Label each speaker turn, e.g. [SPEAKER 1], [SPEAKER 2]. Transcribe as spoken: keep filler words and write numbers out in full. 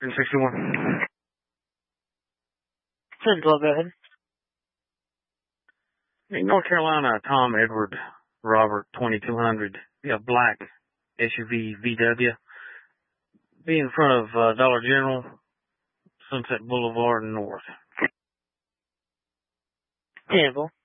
[SPEAKER 1] sixty-one.
[SPEAKER 2] ten twelve, go ahead.
[SPEAKER 1] Hey, North Carolina, Tom Edward Robert, twenty-two hundred. Yeah, black S U V V W. Be in front of uh, Dollar General, Sunset Boulevard North.
[SPEAKER 2] Campbell.